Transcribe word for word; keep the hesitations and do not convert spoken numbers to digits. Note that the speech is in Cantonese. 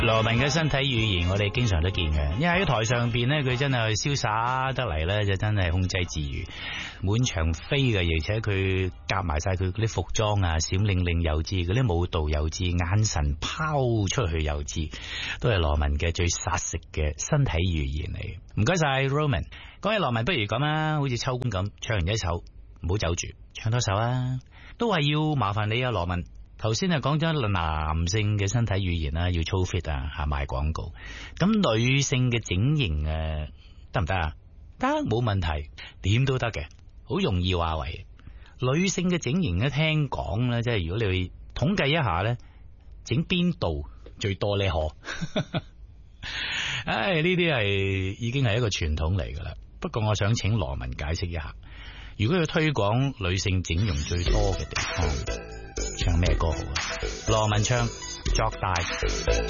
羅文嘅身體語言我哋經常都見嘅，因為喺台上邊咧佢真係瀟灑得嚟咧，就真係控制自如，滿場飛嘅，而且佢夾埋晒佢嗰啲服裝啊，閃靈靈又知，嗰啲舞蹈又知，眼神拋出去又知，都係羅文嘅最殺食嘅身體語言嚟。唔該晒 Roman。講起羅文，不如咁啊，好似秋官咁，唱完一首唔好走住，唱多首啊，都係要麻煩你啊，羅文。頭先係講咗男性嘅身體語言啦，要操 fit 啊，吓賣廣告。咁女性嘅整形誒，得唔得啊？得，冇問題，點都得嘅，好容易話為。女性嘅整形咧，聽講咧，即係如果你去統計一下咧，整邊度最多呢？可，唉，呢啲係已經係一個傳統嚟噶啦。不過我想請羅文解釋一下，如果要推廣女性整容最多嘅地方，唱咩歌好啊？羅文唱作大。